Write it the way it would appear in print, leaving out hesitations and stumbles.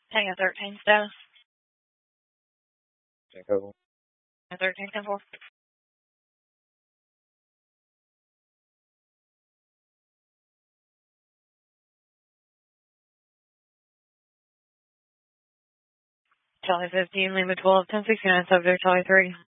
Tango 13 status. Tango 13 10 4. Charlie 15, Lima 12, 1069, subject Charlie 3.